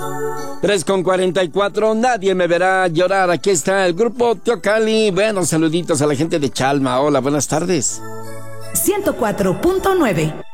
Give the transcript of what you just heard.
3:44, nadie me verá llorar. Aquí está el grupo Teocalli. Bueno, saluditos a la gente de Chalma. Hola, buenas tardes. 104.9